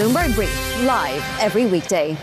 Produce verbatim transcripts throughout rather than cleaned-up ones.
Bloomberg Brief, live every weekday.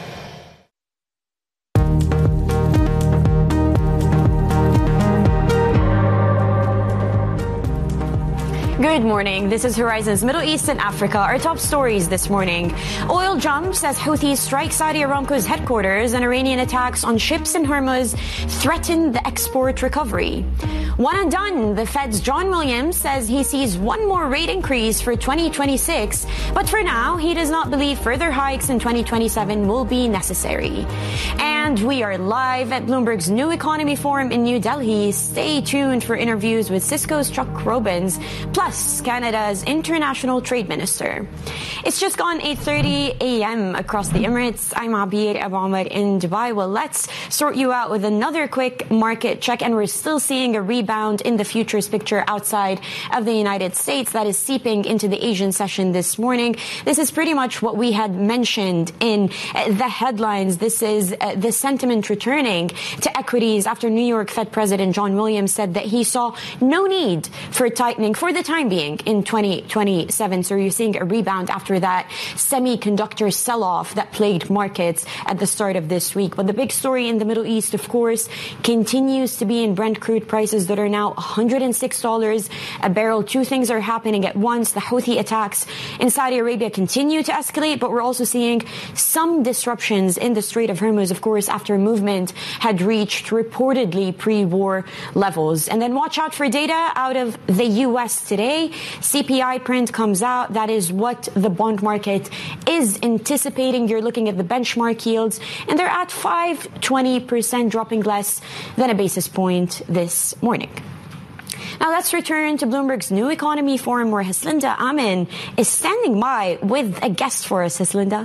Good morning. This is Horizon's Middle East and Africa. Our top stories this morning. Oil jumps as Houthis strike Saudi Aramco's headquarters, and Iranian attacks on ships in Hormuz threaten the export recovery. One and done. The Fed's John Williams says he sees one more rate increase for twenty twenty-six, but for now, he does not believe further hikes in twenty twenty-seven will be necessary. And we are live at Bloomberg's New Economy Forum in New Delhi. Stay tuned for interviews with Cisco's Chuck Robbins, plus Canada's International Trade Minister. It's just gone eight thirty a.m. across the Emirates. I'm Abir Abu Omar in Dubai. Well, let's sort you out with another quick market check, and we're still seeing a rebound in the futures picture outside of the United States that is seeping into the Asian session this morning. This is pretty much what we had mentioned in the headlines. This is the sentiment returning to equities after New York Fed President John Williams said that he saw no need for tightening for the time being in twenty twenty-seven. So you're seeing a rebound after that semiconductor sell-off that plagued markets at the start of this week. But the big story in the Middle East, of course, continues to be in Brent crude prices that are now one hundred six dollars a barrel. Two things are happening at once. The Houthi attacks in Saudi Arabia continue to escalate, but we're also seeing some disruptions in the Strait of Hormuz, of course, after movement had reached reportedly pre-war levels. And then watch out for data out of the U S today. C P I print comes out. That is what the bond market is anticipating. You're looking at the benchmark yields, and they're at five point two zero percent, dropping less than a basis point this morning. Now let's return to Bloomberg's New Economy Forum, where Haslinda Amin is standing by with a guest for us. Haslinda.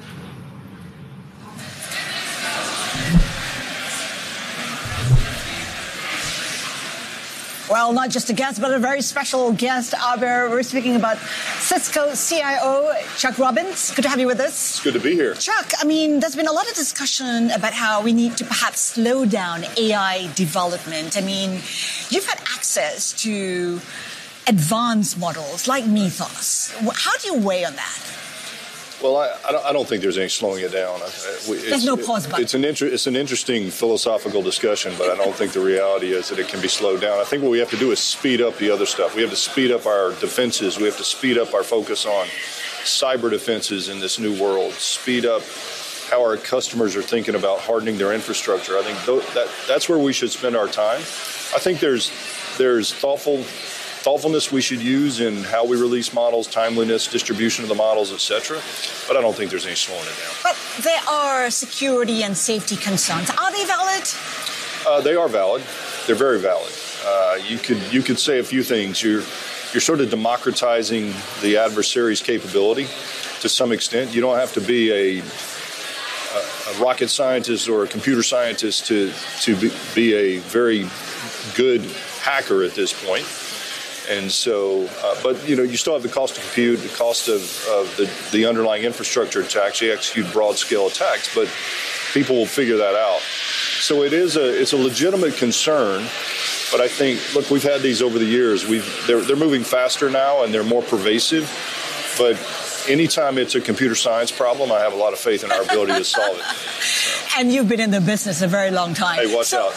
Well, not just a guest, but a very special guest, Aber. We're speaking about Cisco C I O, Chuck Robbins. Good to have you with us. It's good to be here. Chuck, I mean, there's been a lot of discussion about how we need to perhaps slow down A I development. I mean, you've had access to advanced models like Mythos. How do you weigh on that? Well, I, I, don't, I don't think there's any slowing it down. It's, there's no pause button. It's an, inter, it's an interesting philosophical discussion, but I don't think the reality is that it can be slowed down. I think what we have to do is speed up the other stuff. We have to speed up our defenses. We have to speed up our focus on cyber defenses in this new world, speed up how our customers are thinking about hardening their infrastructure. I think th- that that's where we should spend our time. I think there's there's thoughtful thoughtfulness we should use in how we release models, timeliness, distribution of the models, et cetera. But I don't think there's any slowing it down. But there are security and safety concerns. Are they valid? Uh, they are valid. They're very valid. Uh, you could you could say a few things. You're you're sort of democratizing the adversary's capability to some extent. You don't have to be a a, a rocket scientist or a computer scientist to to be, be a very good hacker at this point. And so, uh, but, you know, you still have the cost of compute, the cost of, of the, the underlying infrastructure to actually execute broad-scale attacks, but people will figure that out. So it is a, it's a legitimate concern, but I think, look, we've had these over the years. We've, they're, they're moving faster now, and they're more pervasive, but anytime it's a computer science problem, I have a lot of faith in our ability to solve it. And you've been in the business a very long time. Hey, watch so, out.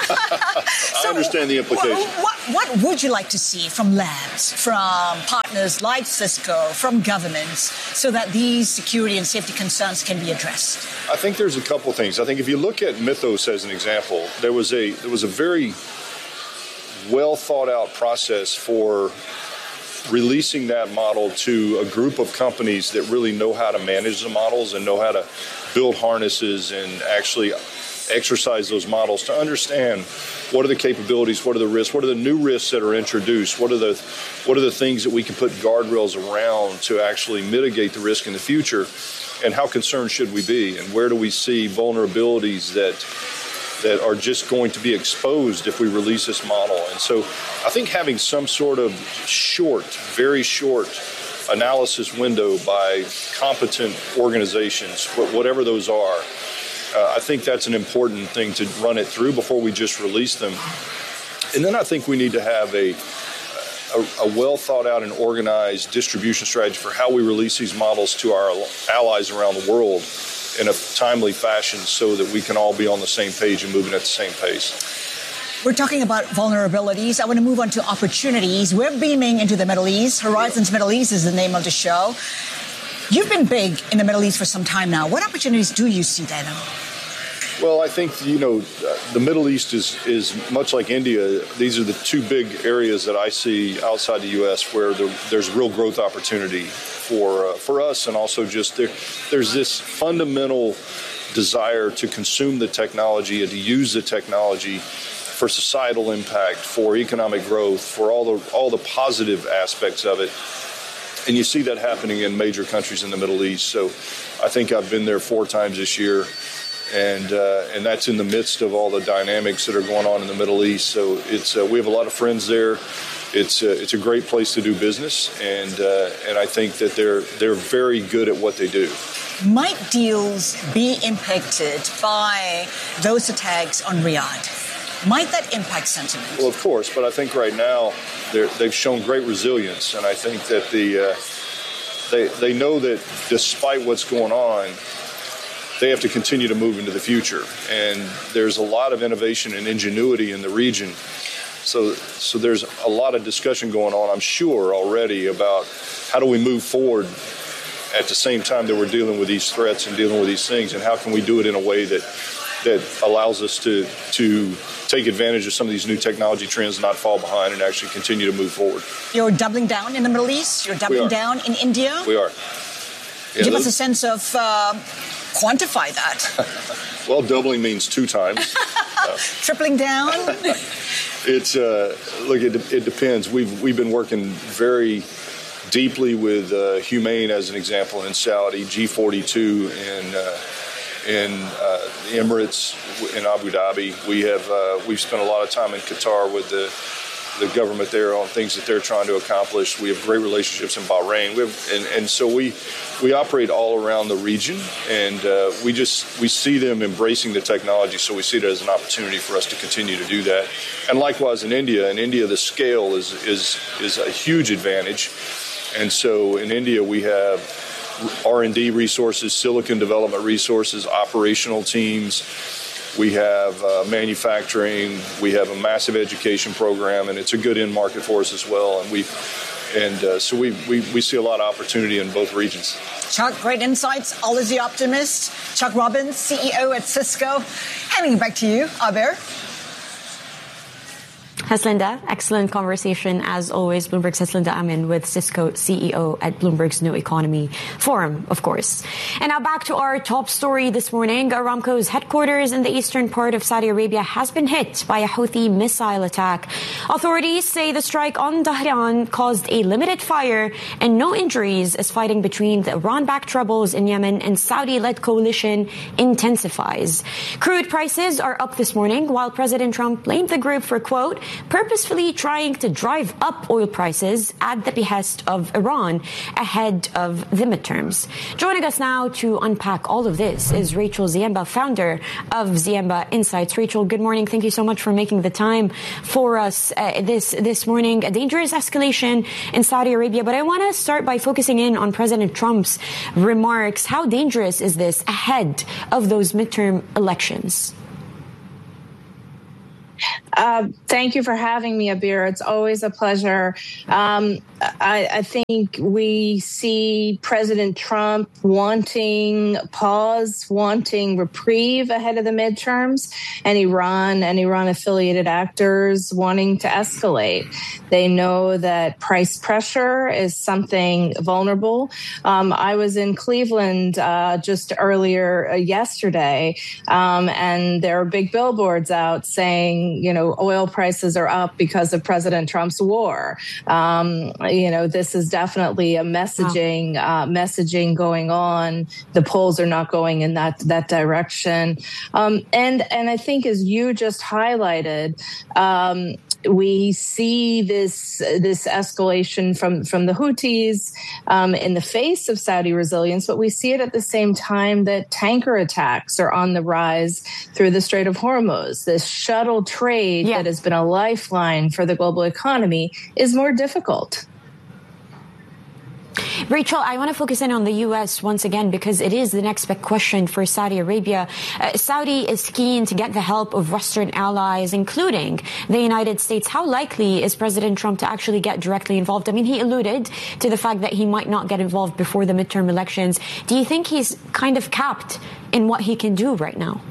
I understand the implication. What, what would you like to see from labs, from partners like Cisco, from governments, so that these security and safety concerns can be addressed? I think there's a couple things. I think if you look at Mythos as an example, there was a there was a very well thought out process for releasing that model to a group of companies that really know how to manage the models and know how to build harnesses and actually exercise those models to understand what are the capabilities, what are the risks, what are the new risks that are introduced, what are the what are the things that we can put guardrails around to actually mitigate the risk in the future, and how concerned should we be, and where do we see vulnerabilities that that are just going to be exposed if we release this model. And so I think having some sort of short, very short analysis window by competent organizations, whatever those are, uh, I think that's an important thing to run it through before we just release them. And then I think we need to have a a, a well thought out and organized distribution strategy for how we release these models to our allies around the world in a timely fashion so that we can all be on the same page and moving at the same pace. We're talking about vulnerabilities. I want to move on to opportunities. We're beaming into the Middle East. Horizons Middle East is the name of the show. You've been big in the Middle East for some time now. What opportunities do you see there now? Well, I think, you know, the Middle East is, is much like India. These are the two big areas that I see outside the U S where the, there's real growth opportunity for uh, for us, and also just there, there's this fundamental desire to consume the technology and to use the technology for societal impact, for economic growth, for all the all the positive aspects of it. And you see that happening in major countries in the Middle East. So I think I've been there four times this year. And uh, and that's in the midst of all the dynamics that are going on in the Middle East. So it's uh, we have a lot of friends there. It's uh, it's a great place to do business, and uh, and I think that they're they're very good at what they do. Might deals be impacted by those attacks on Riyadh? Might that impact sentiment? Well, of course, but I think right now they're, they've shown great resilience, and I think that the uh, they they know that despite what's going on, they have to continue to move into the future. And there's a lot of innovation and ingenuity in the region. So so there's a lot of discussion going on, I'm sure, already about how do we move forward at the same time that we're dealing with these threats and dealing with these things, and how can we do it in a way that that allows us to to take advantage of some of these new technology trends, not fall behind, and actually continue to move forward. You're doubling down in the Middle East? You're doubling down in India? We are. Yeah, Give those... us a sense of, uh, quantify that. Well, doubling means two times. uh, Tripling down? It's, uh, look, it, it depends. We've, we've been working very deeply with uh, Humane, as an example, in Saudi, G forty-two in uh, in uh, the Emirates, in Abu Dhabi. We have uh, we've spent a lot of time in Qatar with the the government there on things that they're trying to accomplish. We have great relationships in Bahrain. We have, and, and so we we operate all around the region, and uh, we just we see them embracing the technology. So we see it as an opportunity for us to continue to do that. And likewise in India. In India, the scale is is is a huge advantage. And so in India, we have R and D resources, silicon development resources, operational teams. We have uh, manufacturing. We have a massive education program, and it's a good end market for us as well. And we, and uh, so we, we we see a lot of opportunity in both regions. Chuck, great insights. Always the optimist. Chuck Robbins, C E O at Cisco. Handing it back to you, Aber. Haslinda, excellent conversation as always. Bloomberg's Haslinda Amin with Cisco C E O at Bloomberg's New Economy Forum, of course. And now back to our top story this morning. Aramco's headquarters in the eastern part of Saudi Arabia has been hit by a Houthi missile attack. Authorities say the strike on Dhahran caused a limited fire and no injuries as fighting between the Iran-backed rebels in Yemen and Saudi-led coalition intensifies. Crude prices are up this morning while President Trump blamed the group for, quote, purposefully trying to drive up oil prices at the behest of Iran ahead of the midterms. Joining us now to unpack all of this is Rachel Ziemba, founder of Ziemba Insights. Rachel, good morning. Thank you so much for making the time for us uh, this this morning. A dangerous escalation in Saudi Arabia, but I want to start by focusing in on President Trump's remarks. How dangerous is this ahead of those midterm elections? Uh, thank you for having me, Abir. It's always a pleasure. Um, I, I think we see President Trump wanting pause, wanting reprieve ahead of the midterms, and Iran and Iran-affiliated actors wanting to escalate. They know that price pressure is something vulnerable. Um, I was in Cleveland uh, just earlier uh, yesterday, um, and there are big billboards out saying, you know, oil prices are up because of President Trump's war. Um, you know, this is definitely a messaging uh, messaging going on. The polls are not going in that that direction. Um, and and I think, as you just highlighted, um, we see this this escalation from, from the Houthis um, in the face of Saudi resilience, but we see it at the same time that tanker attacks are on the rise through the Strait of Hormuz. This shuttle trade trade yeah. that has been a lifeline for the global economy is more difficult. Rachel, I want to focus in on the U S once again because it is the next big question for Saudi Arabia. Uh, Saudi is keen to get the help of Western allies, including the United States. How likely is President Trump to actually get directly involved? I mean, he alluded to the fact that he might not get involved before the midterm elections. Do you think he's kind of capped in what he can do right now?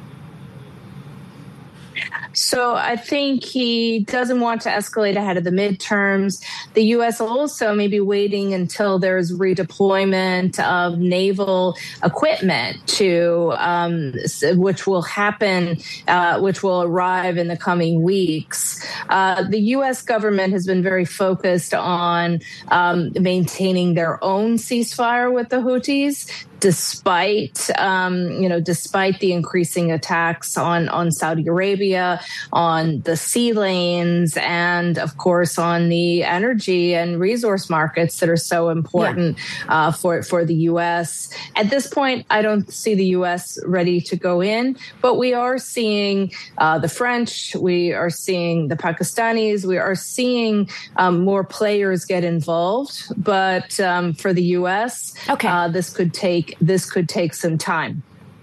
So I think he doesn't want to escalate ahead of the midterms. The U S also may be waiting until there's redeployment of naval equipment to, um, which will happen, uh, which will arrive in the coming weeks. Uh, the U S government has been very focused on um, maintaining their own ceasefire with the Houthis, despite, um, you know, despite the increasing attacks on, on Saudi Arabia, on the sea lanes, and of course on the energy and resource markets that are so important yeah. uh, for, for the U S. At this point, I don't see the U S ready to go in, but we are seeing uh, the French, we are seeing the Pakistanis, we are seeing um, more players get involved. But um, for the U S, okay. uh, this could take This could take some time.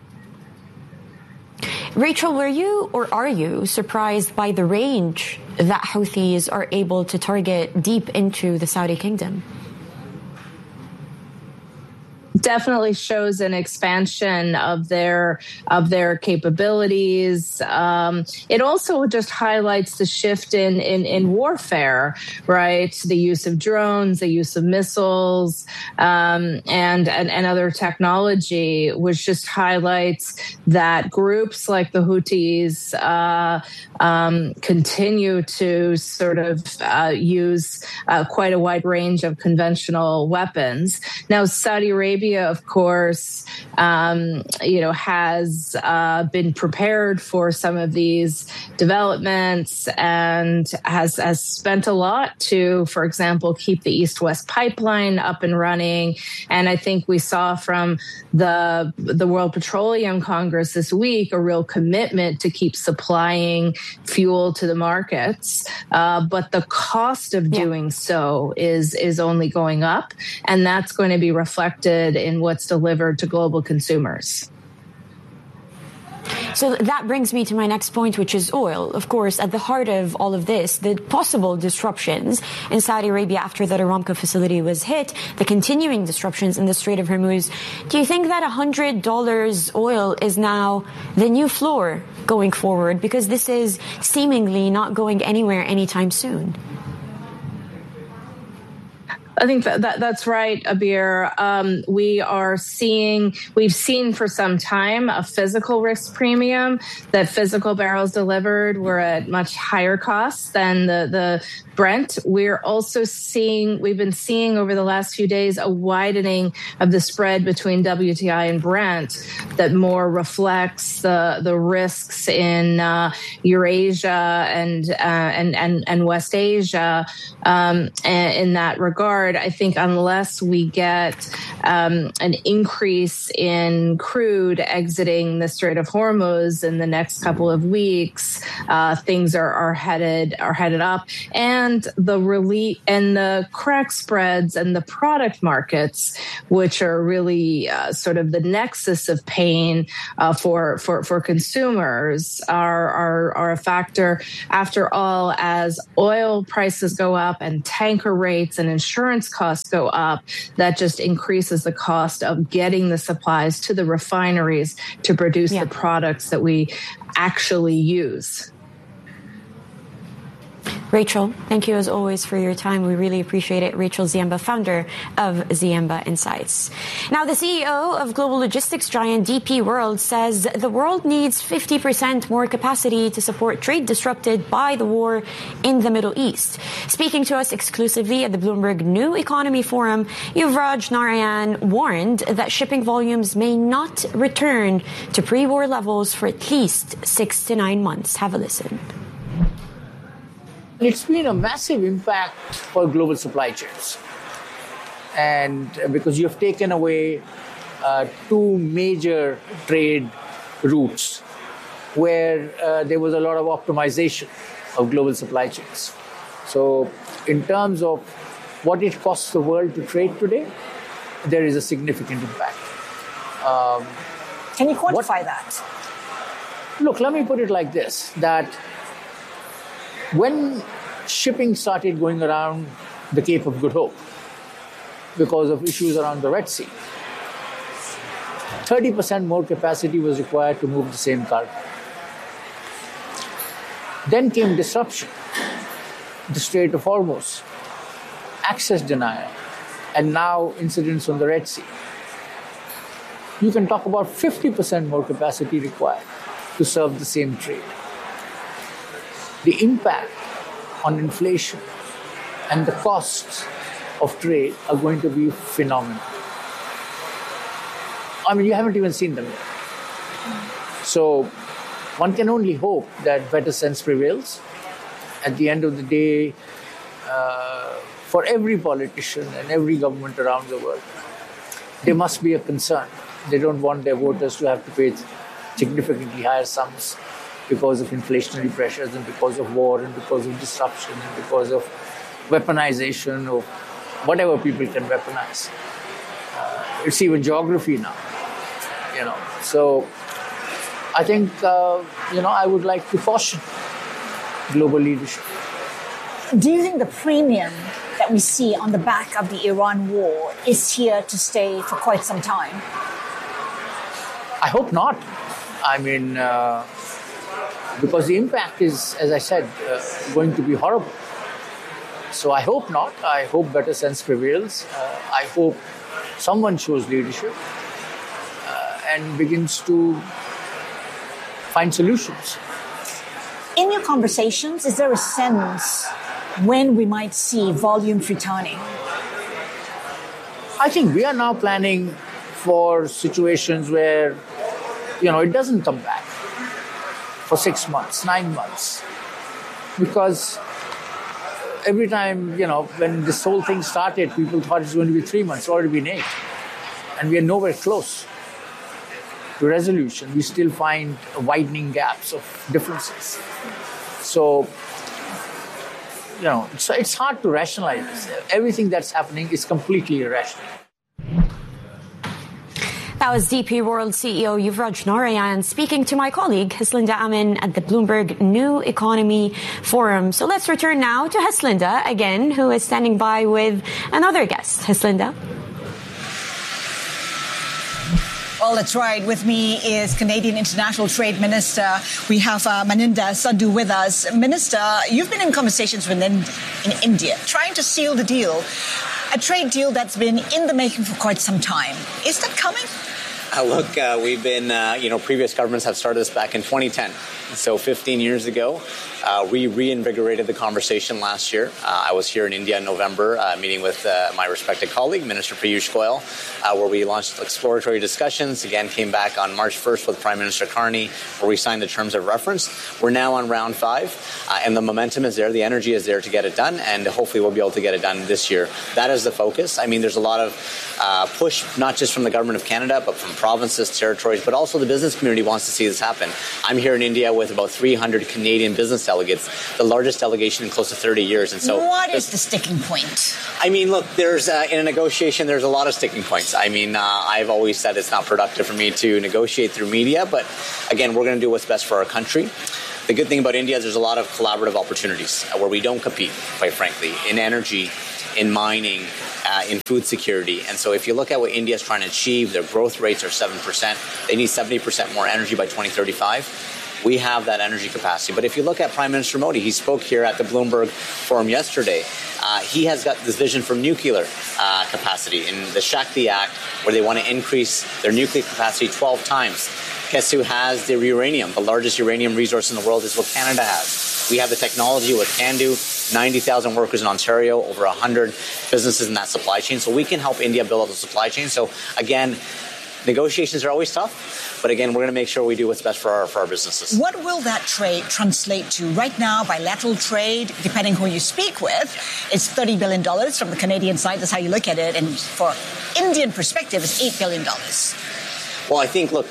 Rachel, were you or are you surprised by the range that Houthis are able to target deep into the Saudi kingdom? Definitely shows an expansion of their of their capabilities. Um, it also just highlights the shift in, in in warfare, right? The use of drones, the use of missiles, um, and, and and other technology, which just highlights that groups like the Houthis uh, um, continue to sort of uh, use uh, quite a wide range of conventional weapons. Now, Saudi Arabia, of course, um, you know, has uh, been prepared for some of these developments and has has spent a lot to, for example, keep the East-West pipeline up and running. And I think we saw from the the World Petroleum Congress this week a real commitment to keep supplying fuel to the markets. Uh, but the cost of yeah. doing so is is only going up, and that's going to be reflected in what's delivered to global consumers. So that brings me to my next point, which is oil. Of course, at the heart of all of this, the possible disruptions in Saudi Arabia after the Aramco facility was hit, the continuing disruptions in the Strait of Hormuz. Do you think that one hundred dollars oil is now the new floor going forward? Because this is seemingly not going anywhere anytime soon. I think that, that that's right, Abir. Um, we are seeing, we've seen for some time a physical risk premium, that physical barrels delivered were at much higher costs than the, the Brent. We're also seeing, we've been seeing over the last few days a widening of the spread between W T I and Brent that more reflects the, the risks in uh, Eurasia and, uh, and, and, and West Asia um, in that regard. I think unless we get um, an increase in crude exiting the Strait of Hormuz in the next couple of weeks, uh, things are, are headed are headed up, and the relief and the crack spreads and the product markets, which are really uh, sort of the nexus of pain uh, for for for consumers, are, are are a factor. After all, as oil prices go up and tanker rates and insurance costs go up, that just increases the cost of getting the supplies to the refineries to produce yeah. the products that we actually use. Rachel, thank you as always for your time. We really appreciate it. Rachel Ziemba, founder of Ziemba Insights. Now, the C E O of global logistics giant D P World says the world needs fifty percent more capacity to support trade disrupted by the war in the Middle East. Speaking to us exclusively at the Bloomberg New Economy Forum, Yuvraj Narayan warned that shipping volumes may not return to pre-war levels for at least six to nine months. Have a listen. It's been a massive impact for global supply chains. And because you have taken away uh, two major trade routes. where uh, there was a lot of optimization of global supply chains. So in terms of what it costs the world to trade today, there is a significant impact. Um, Can you quantify what, that? Look, let me put it like this, that when shipping started going around the Cape of Good Hope because of issues around the Red Sea, thirty percent more capacity was required to move the same cargo. Then came disruption, the Strait of Hormuz, access denial, and now incidents on the Red Sea. You can talk about fifty percent more capacity required to serve the same trade. The impact on inflation and the costs of trade are going to be phenomenal. I mean, you haven't even seen them yet. So one can only hope that better sense prevails. At the end of the day, uh, for every politician and every government around the world, there must be a concern. They don't want their voters to have to pay significantly higher sums because of inflationary pressures and because of war and because of disruption and because of weaponization of whatever people can weaponize. Uh, it's even geography now, you know. So I think, uh, you know, I would like to caution global leadership. Do you think the premium that we see on the back of the Iran war is here to stay for quite some time? I hope not. I mean, uh, because the impact is, as I said, uh, going to be horrible. So I hope not. I hope better sense prevails. Uh, I hope someone shows leadership uh, and begins to find solutions. In your conversations, is there a sense when we might see volumes returning? I think we are now planning for situations where, you know, it doesn't come back for six months, nine months. Because every time, you know, when this whole thing started, people thought it's going to be three months, it's already been eight. And we are nowhere close to resolution. We still find widening gaps of differences. So, you know, it's, it's hard to rationalize. Everything that's happening is completely irrational. That was D P World C E O Yuvraj Narayan speaking to my colleague Haslinda Amin at the Bloomberg New Economy Forum. So let's return now to Haslinda again, who is standing by with another guest. Haslinda. Well, that's right. With me is Canadian International Trade Minister. We have uh, Maninda Sandhu with us. Minister, you've been in conversations with in, in India, trying to seal the deal, a trade deal that's been in the making for quite some time. Is that coming? Uh, look, uh, we've been, uh, you know, previous governments have started this back in twenty ten. So fifteen years ago, uh, we reinvigorated the conversation last year. Uh, I was here in India in November, uh, meeting with uh, my respected colleague, Minister Piyush Goyal, uh, where we launched exploratory discussions. Again, came back on March first with Prime Minister Carney, where we signed the terms of reference. We're now on round five, uh, and the momentum is there. The energy is there to get it done, and hopefully we'll be able to get it done this year. That is the focus. I mean, there's a lot of uh, push, not just from the Government of Canada, but from provinces, territories, but also the business community wants to see this happen. I'm here in India with about three hundred Canadian business delegates, the largest delegation in close to thirty years. And so, what is the sticking point? I mean, look, there's uh, in a negotiation, there's a lot of sticking points. I mean, uh, I've always said it's not productive for me to negotiate through media, but again, we're going to do what's best for our country. The good thing about India is there's a lot of collaborative opportunities uh, where we don't compete, quite frankly, in energy, in mining, uh, in food security. And so if you look at what India is trying to achieve, their growth rates are seven percent. They need seventy percent more energy by twenty thirty-five. We have that energy capacity. But if you look at Prime Minister Modi, he spoke here at the Bloomberg Forum yesterday. Uh, he has got this vision for nuclear uh, capacity in the Shakti Act, where they want to increase their nuclear capacity twelve times. Guess who has the uranium? The largest uranium resource in the world is what Canada has. We have the technology with CANDU, ninety thousand workers in Ontario, over one hundred businesses in that supply chain. So we can help India build out the supply chain. So again, negotiations are always tough, but again, we're going to make sure we do what's best for our for our businesses. What will that trade translate to? Right now, bilateral trade, depending who you speak with, is thirty billion dollars from the Canadian side. That's how you look at it. And for Indian perspective, it's eight billion dollars. Well, I think, look,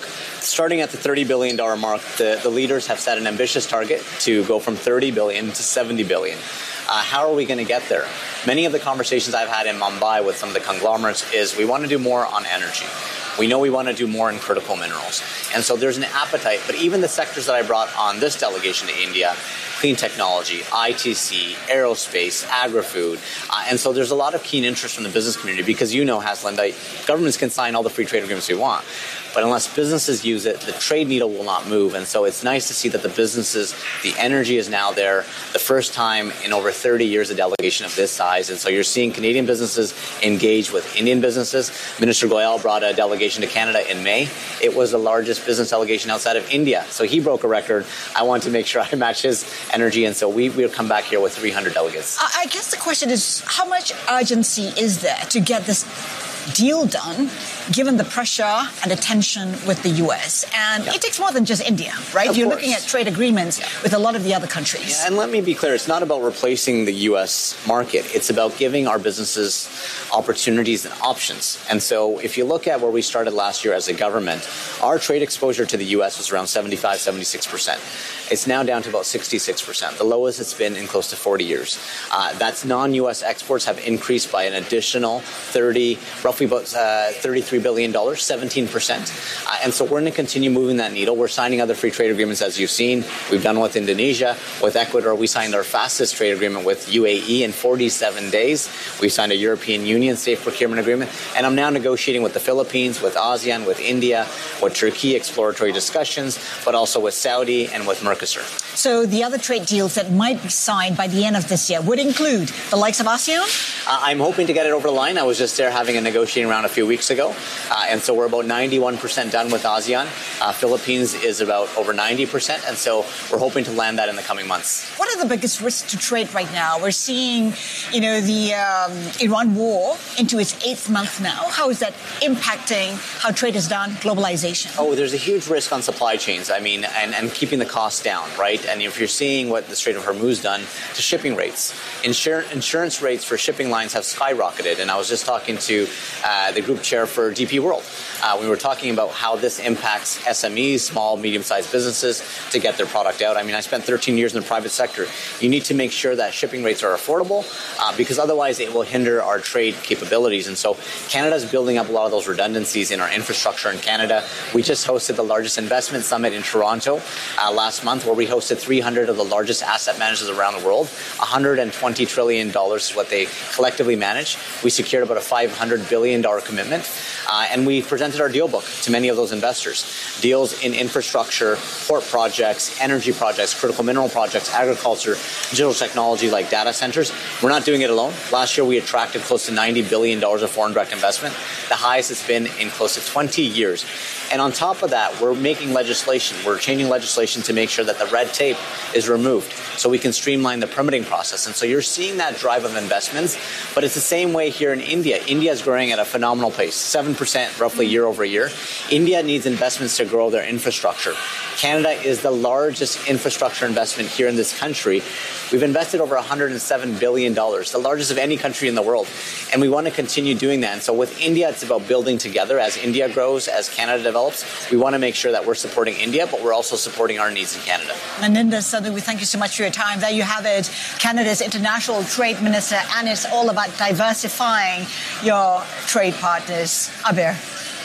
starting at the thirty billion dollars mark, the, the leaders have set an ambitious target to go from thirty billion dollars to seventy billion dollars. Uh, how are we going to get there? Many of the conversations I've had in Mumbai with some of the conglomerates is we want to do more on energy. We know we want to do more in critical minerals. And so there's an appetite. But even the sectors that I brought on this delegation to India, clean technology, I T C, aerospace, agri-food. Uh, and so there's a lot of keen interest from the business community because you know, Haslinda, governments can sign all the free trade agreements we want. But unless businesses use it, the trade needle will not move. And so it's nice to see that the businesses, the energy is now there, the first time in over thirty years a delegation of this size. And so you're seeing Canadian businesses engage with Indian businesses. Minister Goyal brought a delegation to Canada in May. It was the largest business delegation outside of India. So he broke a record. I wanted to make sure I match his energy. And so we will come back here with three hundred delegates. I guess the question is, how much urgency is there to get this deal done, given the pressure and the tension with the U S? And yeah. It takes more than just India, right? Of You're course. looking at trade agreements yeah. with a lot of the other countries. Yeah, and let me be clear, it's not about replacing the U S market. It's about giving our businesses opportunities and options. And so if you look at where we started last year as a government, our trade exposure to the U S was around seventy-five, seventy-six percent. It's now down to about sixty-six percent, the lowest it's been in close to forty years. Uh, that's non-U S exports have increased by an additional thirty, roughly about uh, thirty-three billion dollars, seventeen percent. Uh, and so we're going to continue moving that needle. We're signing other free trade agreements, as you've seen. We've done with Indonesia, with Ecuador. We signed our fastest trade agreement with U A E in forty-seven days. We've signed a European Union safe procurement agreement. And I'm now negotiating with the Philippines, with ASEAN, with India, with Turkey, exploratory discussions, but also with Saudi and with Mercosur. So the other trade deals that might be signed by the end of this year would include the likes of ASEAN? Uh, I'm hoping to get it over the line. I was just there having a negotiating round a few weeks ago. Uh, and so we're about ninety-one percent done with ASEAN. Uh, Philippines is about over ninety percent. And so we're hoping to land that in the coming months. What are the biggest risks to trade right now? We're seeing, you know, the um, Iran war into its eighth month now. How is that impacting how trade is done, globalization? Oh, there's a huge risk on supply chains. I mean, and, and keeping the costs down, right? And if you're seeing what the Strait of Hormuz done to shipping rates, Insur- insurance rates for shipping lines have skyrocketed. And I was just talking to uh, the group chair for D P World. Uh, we were talking about how this impacts S M Es, small, medium-sized businesses, to get their product out. I mean, I spent thirteen years in the private sector. You need to make sure that shipping rates are affordable uh, because otherwise it will hinder our trade capabilities. And so Canada's building up a lot of those redundancies in our infrastructure in Canada. We just hosted the largest investment summit in Toronto uh, last month, where we hosted three hundred of the largest asset managers around the world. one hundred twenty trillion dollars is what they collectively manage. We secured about a five hundred billion dollars commitment. Uh, and we presented our deal book to many of those investors. Deals in infrastructure, port projects, energy projects, critical mineral projects, agriculture, digital technology like data centers. We're not doing it alone. Last year, we attracted close to ninety billion dollars of foreign direct investment, the highest it's been in close to twenty years. And on top of that, we're making legislation. We're changing legislation to make sure that the red tape is removed so we can streamline the permitting process. And so you're seeing that drive of investments, but it's the same way here in India. India is growing at a phenomenal pace, seven percent roughly year over year. India needs investments to grow their infrastructure. Canada is the largest infrastructure investment here in this country. We've invested over one hundred seven billion dollars, the largest of any country in the world. And we want to continue doing that. And so with India, it's about building together. As India grows, as Canada develops, we want to make sure that we're supporting India, but we're also supporting our needs in Canada. Maninder Sandhu, we thank you so much for your time. There you have it, Canada's International Trade Minister, and it's all about diversifying your trade partners. Abir.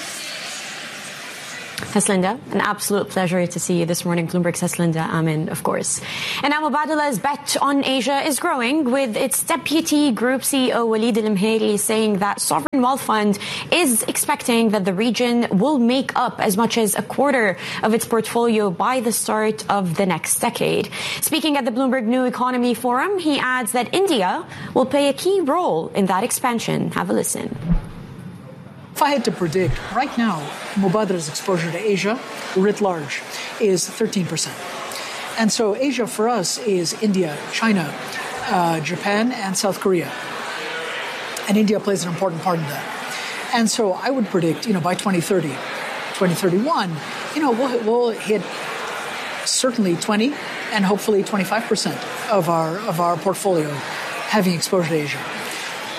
Haslinda, an absolute pleasure to see you this morning. Bloomberg's Haslinda Amin, of course. And now Mubadala's bet on Asia is growing, with its deputy group C E O Walid Al-Mheri saying that Sovereign Wealth Fund is expecting that the region will make up as much as a quarter of its portfolio by the start of the next decade. Speaking at the Bloomberg New Economy Forum, he adds that India will play a key role in that expansion. Have a listen. If I had to predict, right now, Mubadala's exposure to Asia, writ large, is thirteen percent. And so Asia for us is India, China, uh, Japan, and South Korea. And India plays an important part in that. And so I would predict, you know, by twenty thirty, twenty thirty-one, you know, we'll, we'll hit certainly twenty and hopefully twenty-five percent of our, of our portfolio having exposure to Asia.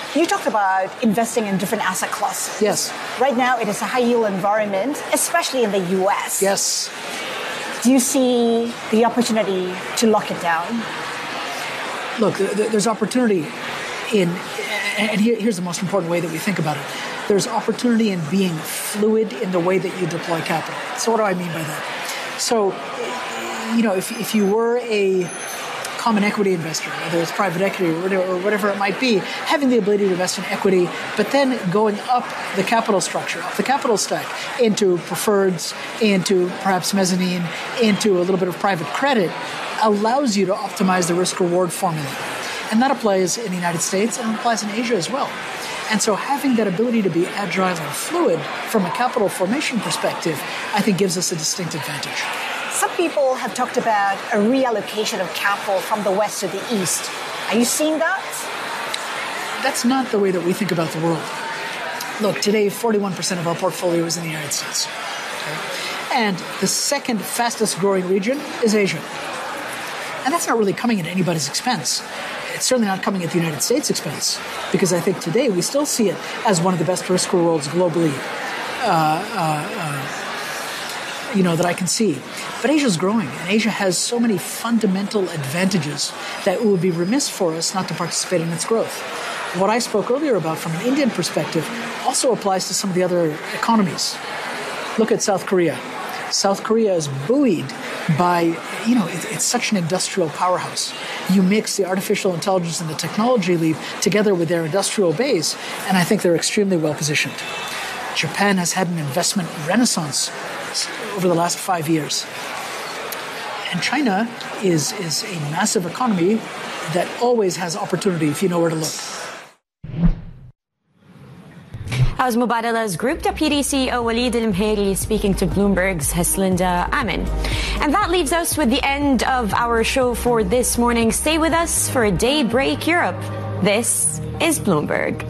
You talked about investing in different asset classes. Yes. Right now, it is a high-yield environment, especially in the U S. Yes. Do you see the opportunity to lock it down? Look, there's opportunity in, and here's the most important way that we think about it. There's opportunity in being fluid in the way that you deploy capital. So what do I mean by that? So, you know, if, if you were a common equity investor, whether it's private equity or whatever, or whatever it might be, having the ability to invest in equity, but then going up the capital structure, up the capital stack, into preferreds, into perhaps mezzanine, into a little bit of private credit, allows you to optimize the risk-reward formula. And that applies in the United States and it applies in Asia as well. And so having that ability to be agile and fluid from a capital formation perspective, I think gives us a distinct advantage. Some people have talked about a reallocation of capital from the West to the East. Are you seeing that? That's not the way that we think about the world. Look, today, forty-one percent of our portfolio is in the United States. Okay? And the second fastest growing region is Asia. And that's not really coming at anybody's expense. It's certainly not coming at the United States' expense, because I think today we still see it as one of the best risk rewards globally, uh, uh, uh, you know, that I can see. But Asia's growing, and Asia has so many fundamental advantages that it would be remiss for us not to participate in its growth. What I spoke earlier about from an Indian perspective also applies to some of the other economies. Look at South Korea. South Korea is buoyed by, you know, it, it's such an industrial powerhouse. You mix the artificial intelligence and the technology leap together with their industrial base, and I think they're extremely well positioned. Japan has had an investment renaissance over the last five years. And China is, is a massive economy that always has opportunity if you know where to look. That was Mubadala's Group Deputy C E O Walid Al-Mheri speaking to Bloomberg's Heslinda Amin. And that leaves us with the end of our show for this morning. Stay with us for a Daybreak Europe. This is Bloomberg.